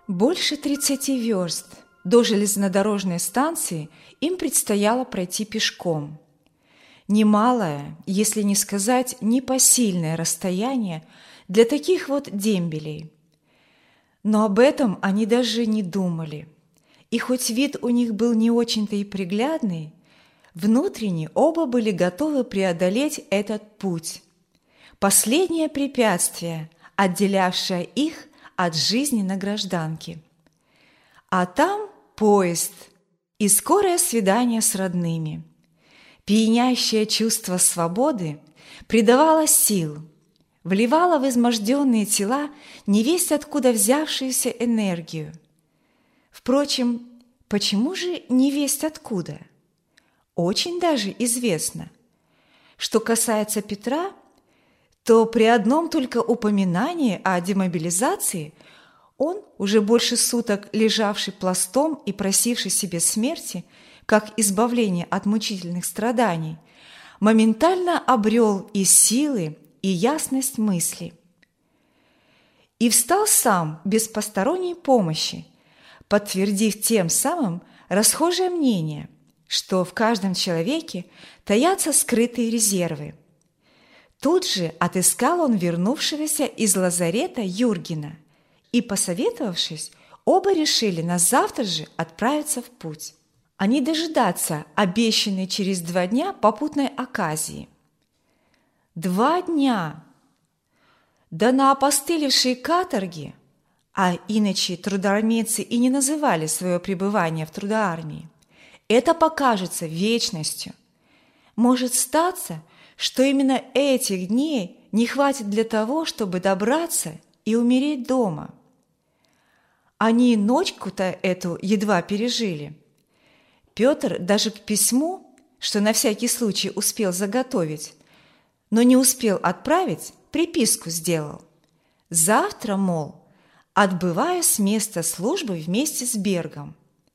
Больше 30 верст до железнодорожной станции им предстояло пройти пешком. Немалое, если не сказать непосильное расстояние для таких вот дембелей. Но об этом они даже не думали. И хоть вид у них был не очень-то и приглядный, внутренне оба были готовы преодолеть этот путь. Последнее препятствие, отделявшее их от жизни на гражданке. А там поезд и скорое свидание с родными. Пьянящее чувство свободы придавало сил, вливало в изможденные тела невесть откуда взявшуюся энергию. Впрочем, почему же невесть откуда? Очень даже известно. Что касается Петра, то при одном только упоминании о демобилизации он, уже больше суток лежавший пластом и просивший себе смерти, как избавление от мучительных страданий, моментально обрел и силы, и ясность мысли. И встал сам без посторонней помощи, подтвердив тем самым расхожее мнение, что в каждом человеке таятся скрытые резервы. Тут же отыскал он вернувшегося из лазарета Юргена, и, посоветовавшись, оба решили на завтра же отправиться в путь, а не дожидаться обещанной через 2 дня попутной оказии. 2 дня! Да на опостылевшей каторге, а иначе трудоармейцы и не называли свое пребывание в трудоармии, это покажется вечностью. Может статься, что именно этих дней не хватит для того, чтобы добраться и умереть дома. Они ночку-то эту едва пережили. Петр даже к письму, что на всякий случай успел заготовить, но не успел отправить, приписку сделал. Завтра, мол, отбываю с места службы вместе с Бергом.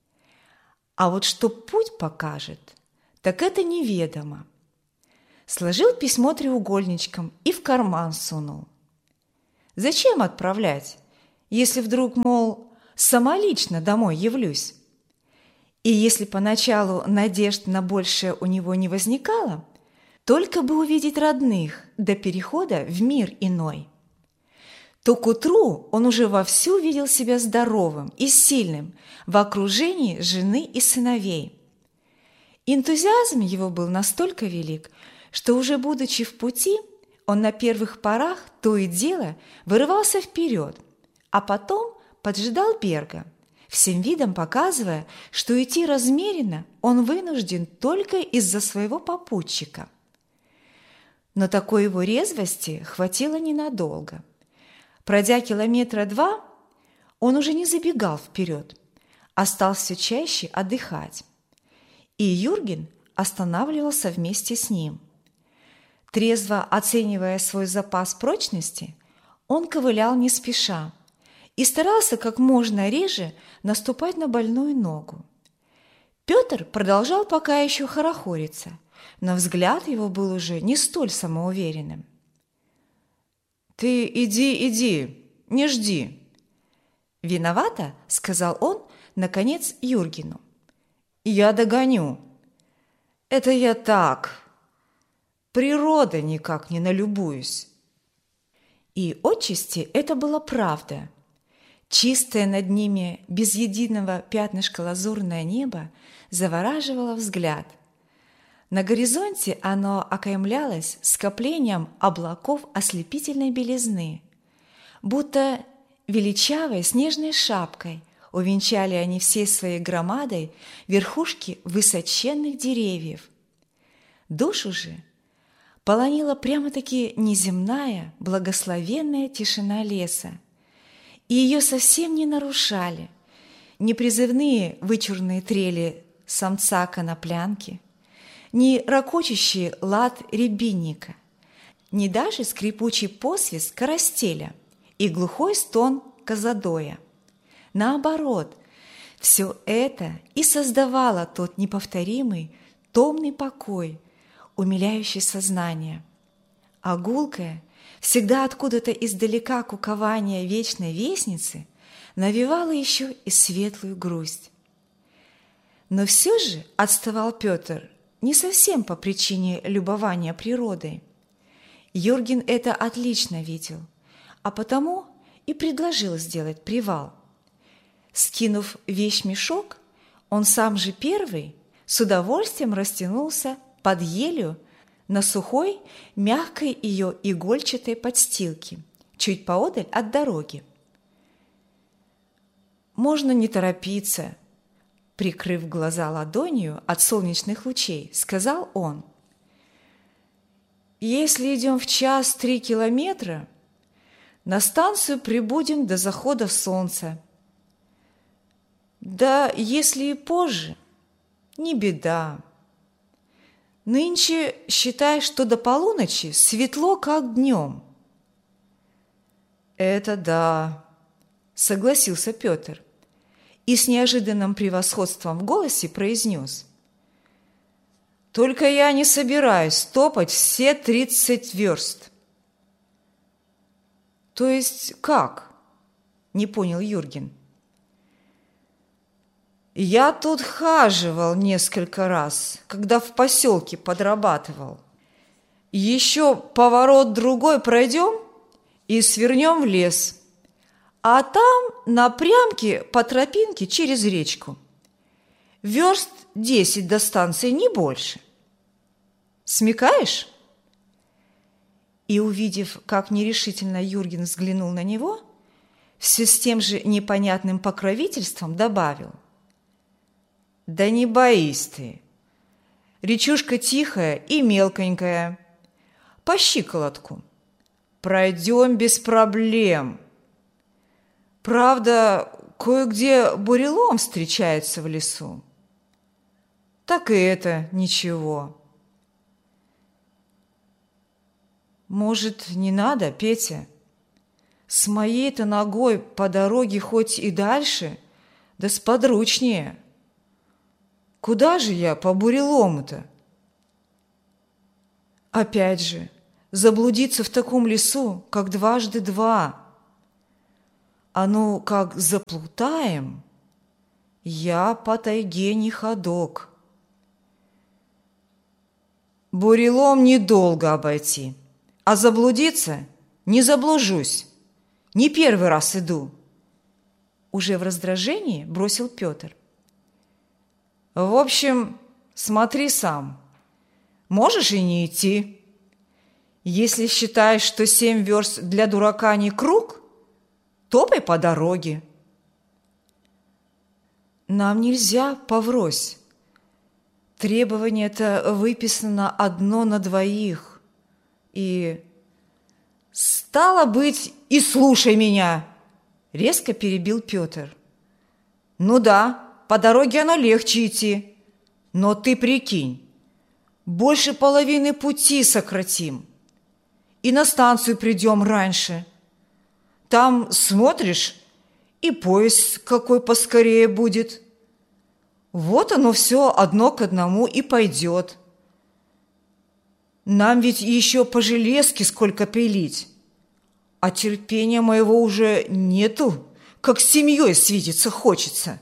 А вот что путь покажет, так это неведомо. Сложил письмо треугольничком и в карман сунул. Зачем отправлять, если вдруг, мол, самолично домой явлюсь? И если поначалу надежд на большее у него не возникало, только бы увидеть родных до перехода в мир иной, то к утру он уже вовсю видел себя здоровым и сильным в окружении жены и сыновей. Энтузиазм его был настолько велик, что уже будучи в пути, он на первых порах то и дело вырывался вперед, а потом поджидал Берга, всем видом показывая, что идти размеренно он вынужден только из-за своего попутчика. Но такой его резвости хватило ненадолго. Пройдя 2 километра, он уже не забегал вперед, а стал все чаще отдыхать. И Юрген останавливался вместе с ним. Трезво оценивая свой запас прочности, он ковылял не спеша и старался как можно реже наступать на больную ногу. Петр продолжал пока еще хорохориться, но взгляд его был уже не столь самоуверенным. «Ты иди, не жди!» «Виновата?» – сказал он, наконец, Юргену. «Я догоню. Это я так. Природа никак не налюбуюсь». И отчасти это была правда. Чистое над ними, без единого пятнышка лазурное небо завораживало взгляд. На горизонте оно окаймлялось скоплением облаков ослепительной белизны, будто величавой снежной шапкой увенчали они всей своей громадой верхушки высоченных деревьев. Душу же полонила прямо-таки неземная, благословенная тишина леса, и ее совсем не нарушали ни призывные вычурные трели самца коноплянки, ни ракочущий лад рябинника, ни даже скрипучий посвист карастеля и глухой стон казадоя. Наоборот, все это и создавало тот неповторимый, томный покой, умиляющий сознание. А гулкое, всегда откуда-то издалека кукование вечной вестницы навевала еще и светлую грусть. Но все же отставал Петр не совсем по причине любования природой. Юрген это отлично видел, а потому и предложил сделать привал. Скинув вещмешок, он сам же первый с удовольствием растянулся под елью на сухой, мягкой ее игольчатой подстилке, чуть поодаль от дороги. «Можно не торопиться», — прикрыв глаза ладонью от солнечных лучей, сказал он. «Если идем в час 3 километра, на станцию прибудем до захода солнца. Да если и позже, не беда. Нынче считай, что до полуночи светло, как днем». «Это да», — согласился Петр и с неожиданным превосходством в голосе произнес. «Только я не собираюсь топать все 30 верст». «То есть как?» – не понял Юрген. «Я тут хаживал несколько раз, когда в поселке подрабатывал. Еще поворот другой пройдем и свернем в лес, а там напрямки по тропинке через речку. Верст 10 до станции, не больше. Смекаешь?» И, увидев, как нерешительно Юрген взглянул на него, все с тем же непонятным покровительством добавил. «Да не боись ты. Речушка тихая и мелконькая. По щиколотку. Пройдем без проблем. Правда, кое-где бурелом встречается в лесу. Так и это ничего». «Может, не надо, Петя? С моей-то ногой по дороге хоть и дальше, да сподручнее. Куда же я по бурелому-то?» «Опять же, заблудиться в таком лесу, как 2 × 2. А ну, как заплутаем, я по тайге не ходок. Бурелом недолго обойти. А заблудиться не заблужусь. Не первый раз иду. Уже в раздражении бросил Петр. В общем, смотри сам. Можешь и не идти. Если считаешь, что 7 верст для дурака не круг, топай по дороге. Нам нельзя поврось. Требование-то выписано одно на 2. И стало быть, и слушай меня, резко перебил Петр. Ну да, по дороге оно легче идти, но ты прикинь, больше половины пути сократим, и на станцию придем раньше. Там смотришь, и поезд какой поскорее будет. Вот оно все одно к одному и пойдет. Нам ведь еще по железке сколько пилить, а терпения моего уже нету, как с семьей свидеться хочется.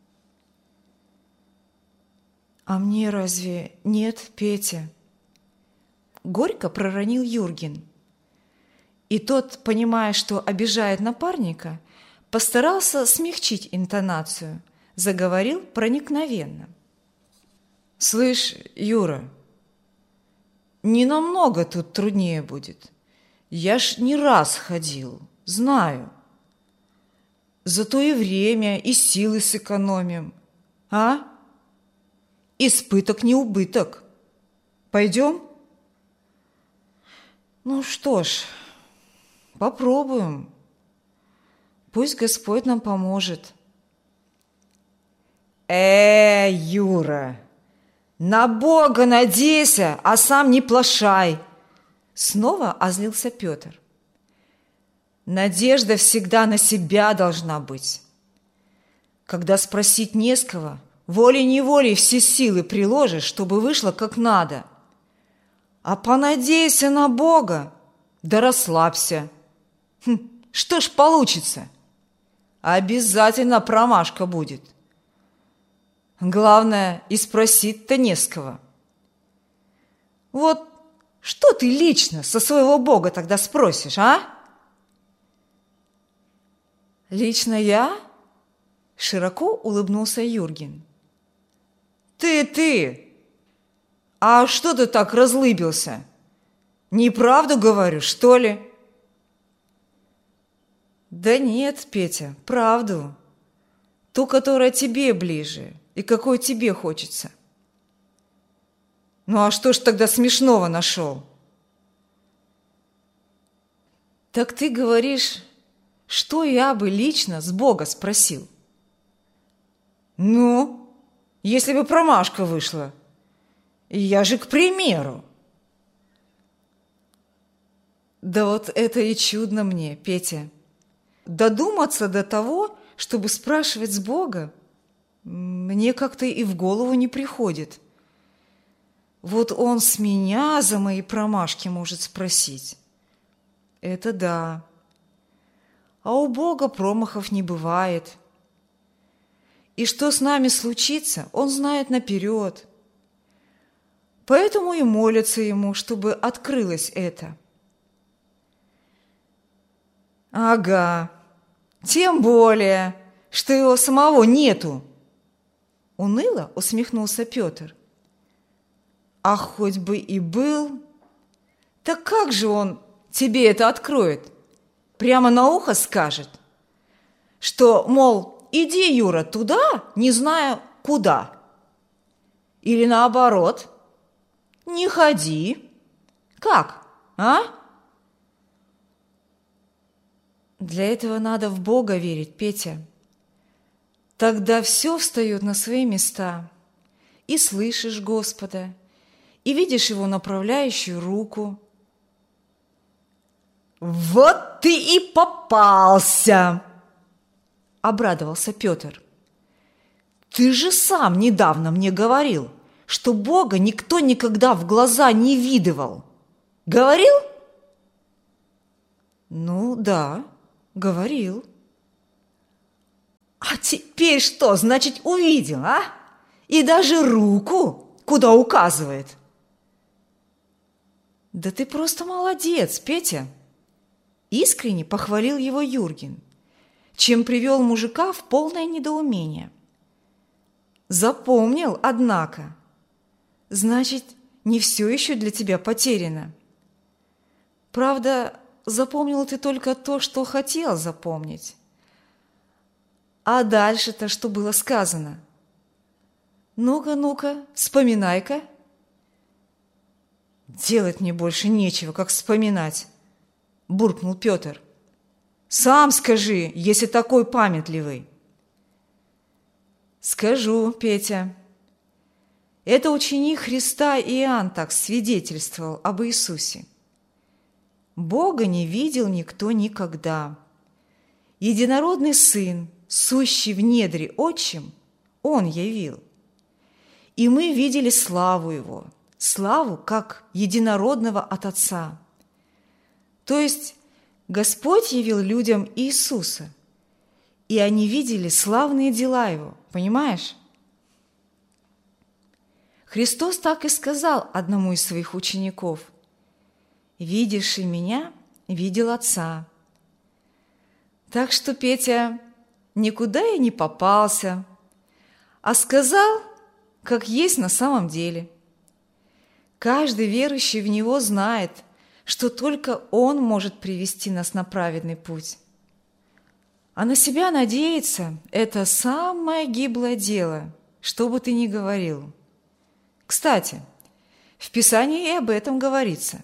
А мне разве нет, Петя? Горько проронил Юрген. И тот, понимая, что обижает напарника, постарался смягчить интонацию, заговорил проникновенно. Слышь, Юра, не намного тут труднее будет. Я ж не раз ходил, знаю. Зато и время, и силы сэкономим. А? Испыток не убыток. Пойдем? Ну что ж, попробуем. Пусть Господь нам поможет. Юра, на Бога надейся, а сам не плашай. Снова озлился Петр. Надежда всегда на себя должна быть. Когда спросить не с кого, волей-неволей все силы приложишь, чтобы вышло как надо. А понадейся на Бога, да расслабься. Что ж получится? обязательно промашка будет. Главное, и спросить-то не с кого. Вот что ты лично со своего Бога тогда спросишь, а? Лично я? Широко улыбнулся Юрген. Ты! А что ты так разлыбился? Неправду говорю, что ли? Да нет, Петя, правду. Ту, которая тебе ближе и какой тебе хочется. Ну а что ж тогда смешного нашел? Так ты говоришь, что я бы лично с Бога спросил? Ну, если бы промашка вышла. Я же к примеру. Да вот это и чудно мне, Петя. Додуматься до того, чтобы спрашивать с Бога, мне как-то и в голову не приходит. Вот он с меня за мои промашки может спросить. Это да. А у Бога промахов не бывает. И что с нами случится, он знает наперед. Поэтому и молятся ему, чтобы открылось это. Ага, тем более, что его самого нету. Уныло усмехнулся Петр. А хоть бы и был, так как же он тебе это откроет? Прямо на ухо скажет, что, мол, иди, Юра, туда, не зная куда. Или наоборот, не ходи. Как, а? Для этого надо в Бога верить, Петя. Тогда все встает на свои места. И слышишь Господа, и видишь Его направляющую руку. «Вот ты и попался!» – обрадовался Петр. «Ты же сам недавно мне говорил, что Бога никто никогда в глаза не видывал. Говорил?» «Ну да, говорил». «А теперь что, значит, увидел, а? И даже руку, куда указывает?» «Да ты просто молодец, Петя!» Искренне похвалил его Юрген, чем привел мужика в полное недоумение. «Запомнил, однако. Значит, не все еще для тебя потеряно. Правда, запомнил ты только то, что хотел запомнить. А дальше-то что было сказано? Ну-ка, вспоминай-ка». «Делать мне больше нечего, как вспоминать», – буркнул Петр. «Сам скажи, если такой памятливый». «Скажу, Петя. Это ученик Христа Иоанн так свидетельствовал об Иисусе. Бога не видел никто никогда. Единородный Сын, сущий в недре Отчим, Он явил. И мы видели славу Его, славу как единородного от Отца. То есть Господь явил людям Иисуса, и они видели славные дела Его, понимаешь? Христос так и сказал одному из своих учеников: «Видевший Меня, видел Отца». Так что, Петя, никуда я не попался, а сказал, как есть на самом деле. Каждый верующий в Него знает, что только Он может привести нас на праведный путь. А на себя надеяться – это самое гиблое дело, что бы ты ни говорил. Кстати, в Писании и об этом говорится.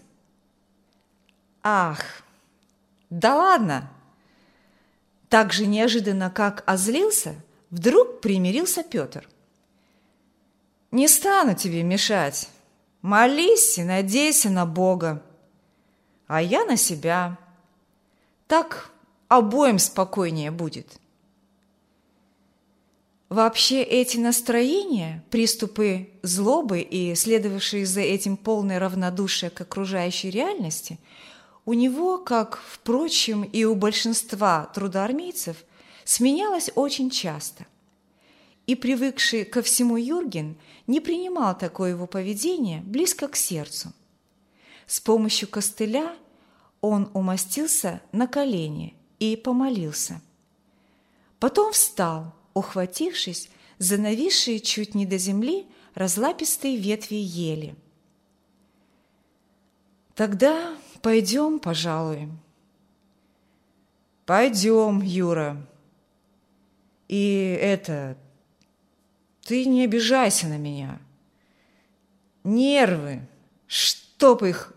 Ах, да ладно! Так же неожиданно, как озлился, вдруг примирился Петр. «Не стану тебе мешать. Молись и надейся на Бога, а я на себя. Так обоим спокойнее будет». Вообще эти настроения, приступы злобы и следовавшие за этим полное равнодушие к окружающей реальности, у него, как, впрочем, и у большинства трудоармейцев, сменялась очень часто. И привыкший ко всему Юрген не принимал такое его поведение близко к сердцу. С помощью костыля он умостился на колени и помолился. Потом встал, ухватившись за нависшие чуть не до земли разлапистые ветви ели. «Тогда пойдем, пожалуй». «Пойдем, Юра. И ты не обижайся на меня. Нервы, чтоб их...»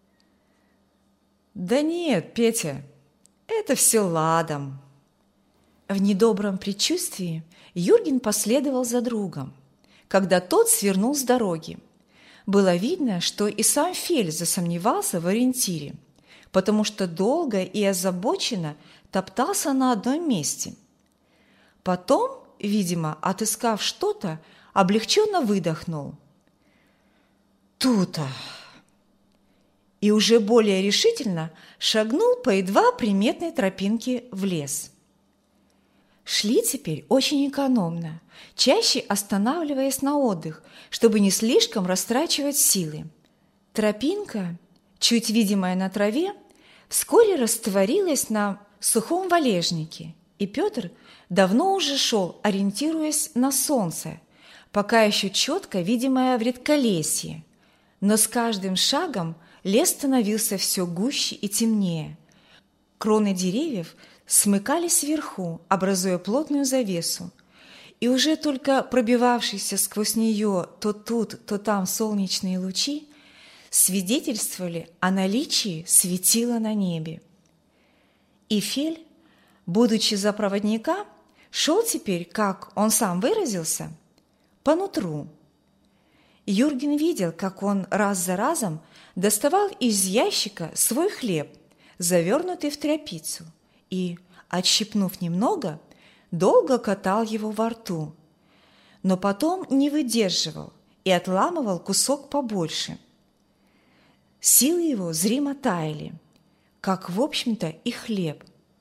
«Да нет, Петя, это все ладом». В недобром предчувствии Юрген последовал за другом, когда тот свернул с дороги. Было видно, что и сам Фель засомневался в ориентире, потому что долго и озабоченно топтался на одном месте. Потом, видимо, отыскав что-то, облегченно выдохнул. «Тут-то!» И уже более решительно шагнул по едва приметной тропинке в лес. Шли теперь очень экономно, чаще останавливаясь на отдых, чтобы не слишком растрачивать силы. Тропинка, чуть видимая на траве, вскоре растворилась на сухом валежнике, и Петр давно уже шел, ориентируясь на солнце, пока еще четко видимое в редколесье. Но с каждым шагом лес становился все гуще и темнее. Кроны деревьев смыкались вверху, образуя плотную завесу, и уже только пробивавшиеся сквозь нее то тут, то там солнечные лучи свидетельствовали о наличии светила на небе. И Фель, будучи за проводника, шел теперь, как он сам выразился, по нутру. Юрген видел, как он раз за разом доставал из ящика свой хлеб, завернутый в тряпицу, и, отщипнув немного, долго катал его во рту, но потом не выдерживал и отламывал кусок побольше. Силы его зримо таяли, как, в общем-то, и хлеб.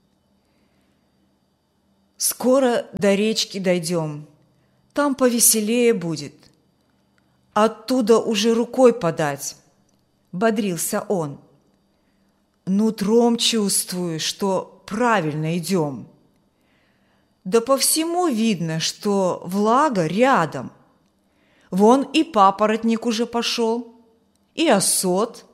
«Скоро до речки дойдем, там повеселее будет. Оттуда уже рукой подать», – бодрился он. «Нутром чувствую, что правильно идем. Да по всему видно, что влага рядом. Вон и папоротник уже пошел, и осот».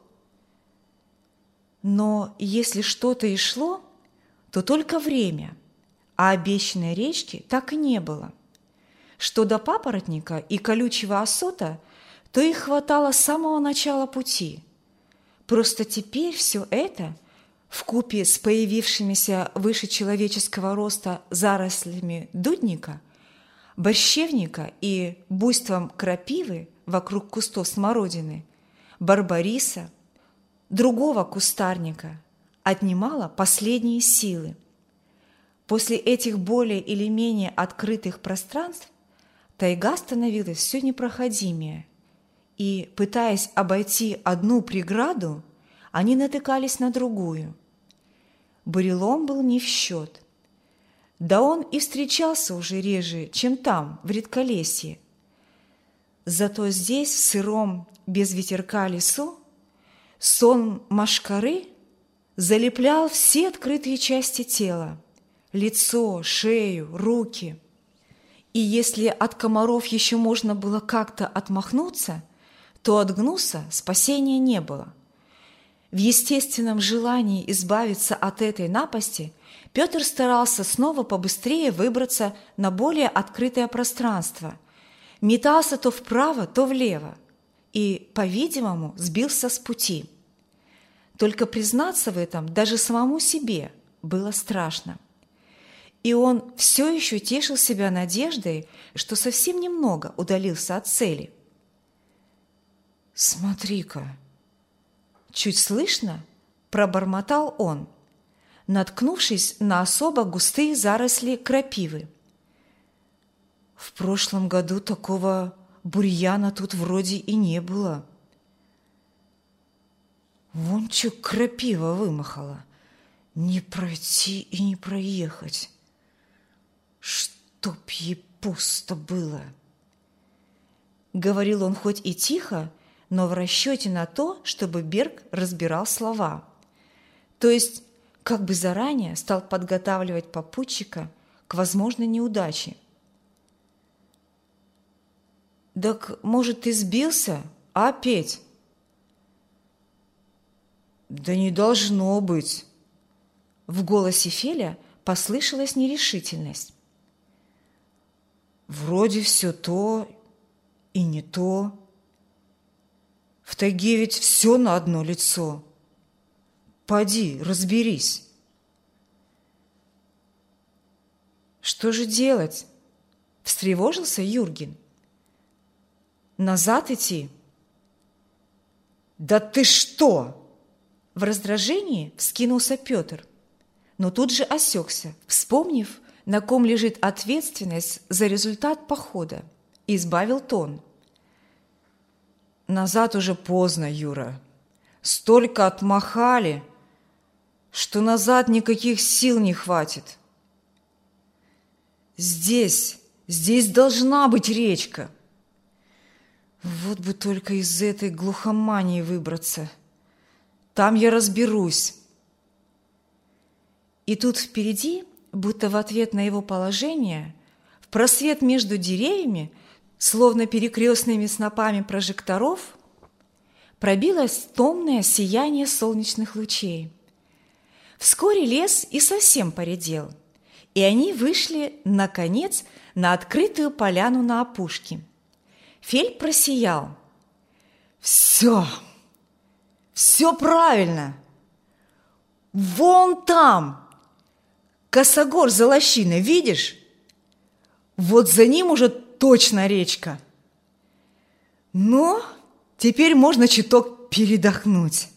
Но если что-то и шло, то только время, а обещанной речки так и не было. Что до папоротника и колючего осота, то их хватало с самого начала пути. Просто теперь все это, вкупе с появившимися выше человеческого роста зарослями дудника, борщевника и буйством крапивы вокруг кустов смородины, барбариса, другого кустарника, отнимало последние силы. После этих более или менее открытых пространств тайга становилась все непроходимее, и, пытаясь обойти одну преграду, они натыкались на другую. Бурелом был не в счет. Да он и встречался уже реже, чем там, в редколесье. Зато здесь, в сыром, без ветерка лесу, сон мошкары залеплял все открытые части тела – лицо, шею, руки. И если от комаров еще можно было как-то отмахнуться, то от гнуса спасения не было. В естественном желании избавиться от этой напасти Петр старался снова побыстрее выбраться на более открытое пространство, метался то вправо, то влево и, по-видимому, сбился с пути. Только признаться в этом даже самому себе было страшно. И он все еще тешил себя надеждой, что совсем немного удалился от цели. «Смотри-ка!» Чуть слышно пробормотал он, наткнувшись на особо густые заросли крапивы. «В прошлом году такого бурьяна тут вроде и не было. Вон чё крапива вымахала, не пройти и не проехать. чтоб ей пусто было!» Говорил он хоть и тихо, но в расчете на то, чтобы Берг разбирал слова. То есть, как бы заранее стал подготавливать попутчика к возможной неудаче. «Так, может, ты сбился, а, Петь?» «Да не должно быть!» В голосе Феля послышалась нерешительность. «Вроде все то и не то. В тайге ведь все на одно лицо. Поди, разберись». «Что же делать?» – встревожился Юрген. «Назад идти?» «Да ты что!» В раздражении вскинулся Петр, но тут же осекся, вспомнив, на ком лежит ответственность за результат похода, и избавил тон. «Назад уже поздно, Юра. Столько отмахали, что назад никаких сил не хватит. Здесь должна быть речка. Вот бы только из этой глухомании выбраться. Там я разберусь». И тут впереди, будто в ответ на его положение, в просвет между деревьями, словно перекрестными снопами прожекторов, пробилось томное сияние солнечных лучей. Вскоре лес и совсем поредел, и они вышли, наконец, на открытую поляну на опушке. Фель просиял. «Все правильно! Вон там! Косогор за лощиной, видишь? Вот за ним уже точно речка. Но теперь можно чуток передохнуть».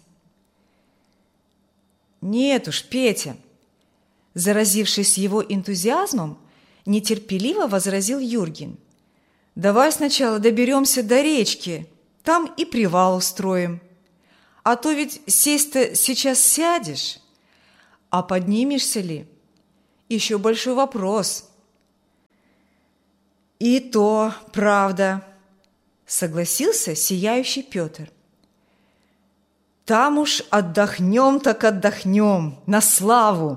«Нет уж, Петя!» Заразившись его энтузиазмом, нетерпеливо возразил Юрген. «Давай сначала доберемся до речки, там и привал устроим. А то ведь сесть-то сейчас сядешь, а поднимешься ли? Еще большой вопрос». «И то правда», — согласился сияющий Петр. «Там уж отдохнем так отдохнем, на славу!»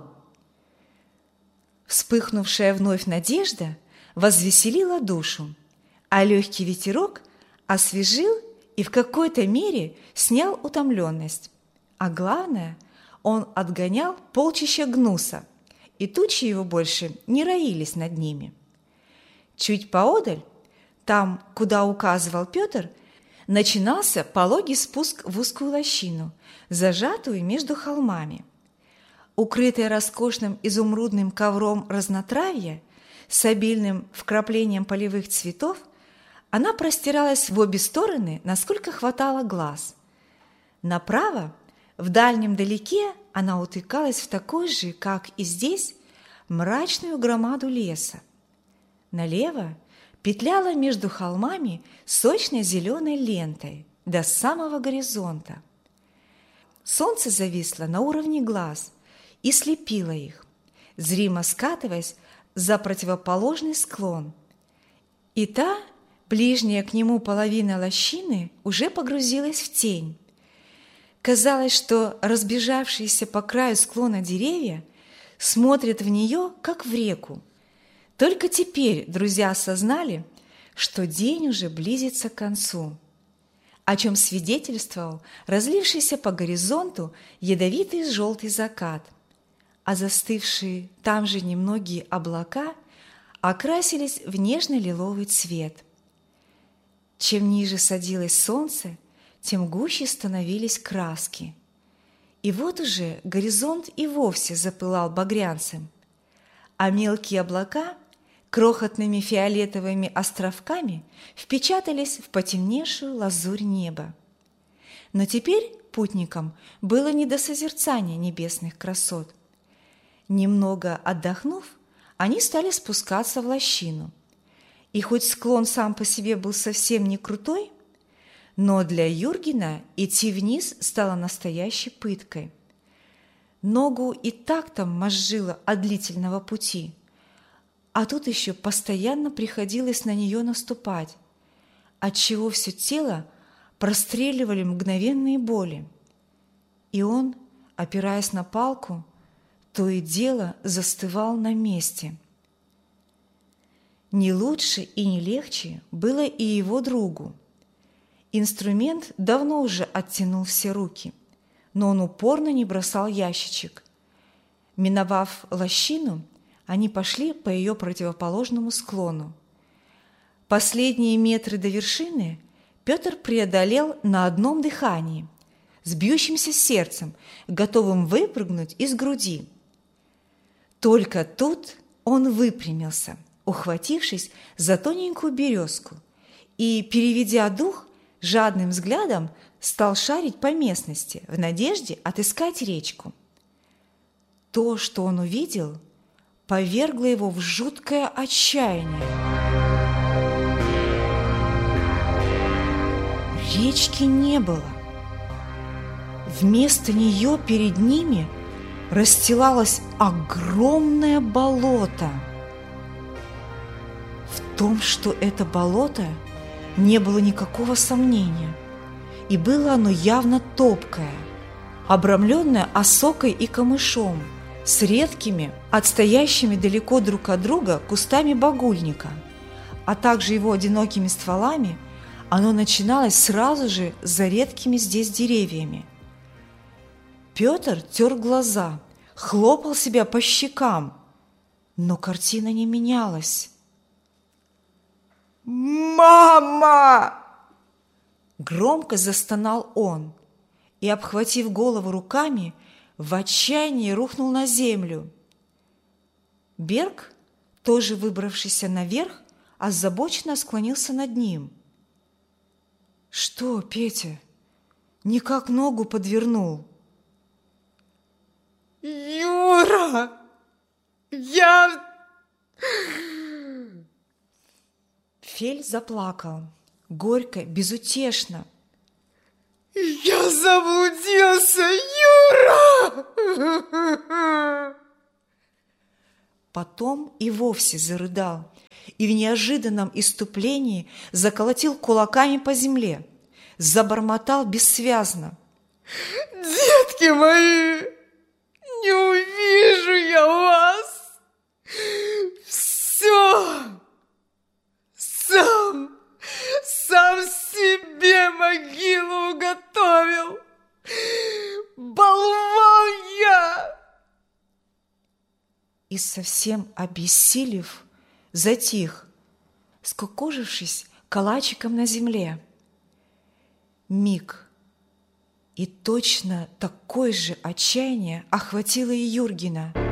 Вспыхнувшая вновь надежда возвеселила душу, а легкий ветерок освежил и в какой-то мере снял утомленность. А главное, он отгонял полчища гнуса, и тучи его больше не роились над ними. Чуть поодаль, там, куда указывал Петр, начинался пологий спуск в узкую лощину, зажатую между холмами. Укрытая роскошным изумрудным ковром разнотравья с обильным вкраплением полевых цветов, она простиралась в обе стороны, насколько хватало глаз. Направо, в дальнем далеке, она утыкалась в такой же, как и здесь, мрачную громаду леса. Налево петляла между холмами сочной зеленой лентой до самого горизонта. Солнце зависло на уровне глаз и слепило их, зримо скатываясь за противоположный склон. И та, ближняя к нему половина лощины, уже погрузилась в тень. Казалось, что разбежавшиеся по краю склона деревья смотрят в нее, как в реку. Только теперь друзья осознали, что день уже близится к концу, о чем свидетельствовал разлившийся по горизонту ядовитый желтый закат, а застывшие там же немногие облака окрасились в нежно-лиловый цвет. Чем ниже садилось солнце, тем гуще становились краски. И вот уже горизонт и вовсе запылал багрянцем, а мелкие облака крохотными фиолетовыми островками впечатались в потемневшую лазурь неба. Но теперь путникам было не до созерцания небесных красот. Немного отдохнув, они стали спускаться в лощину. И хоть склон сам по себе был совсем не крутой, но для Юргена идти вниз стало настоящей пыткой. Ногу и так там мозжило от длительного пути, а тут еще постоянно приходилось на нее наступать, отчего все тело простреливали мгновенные боли. И он, опираясь на палку, то и дело застывал на месте. Не лучше и не легче было и его другу. Инструмент давно уже оттянул все руки, но он упорно не бросал ящичек. Миновав лощину, они пошли по ее противоположному склону. Последние метры до вершины Петр преодолел на одном дыхании, с бьющимся сердцем, готовым выпрыгнуть из груди. Только тут он выпрямился, ухватившись за тоненькую березку, и, переведя дух, жадным взглядом стал шарить по местности в надежде отыскать речку. То, что он увидел, повергло его в жуткое отчаяние. Речки не было. Вместо нее перед ними расстилалось огромное болото. В том, что это болото, не было никакого сомнения, и было оно явно топкое, обрамленное осокой и камышом, с редкими, отстоящими далеко друг от друга кустами багульника, а также его одинокими стволами. Оно начиналось сразу же за редкими здесь деревьями. Петр тер глаза, хлопал себя по щекам, но картина не менялась. «Мама!» Громко застонал он и, обхватив голову руками, в отчаянии рухнул на землю. Берг, тоже выбравшийся наверх, озабоченно склонился над ним. «Что, Петя, никак ногу подвернул?» «Юра, я...» Фель заплакал, горько, безутешно. «Я заблудился, Юра!» Потом и вовсе зарыдал и в неожиданном исступлении заколотил кулаками по земле, забормотал бессвязно. «Детки мои, не увижу я вас! Все! Сам себе могилу уготовил! Болван я!» И совсем обессилев, затих, скукожившись калачиком на земле. Миг, и точно такое же отчаяние охватило и Юргена.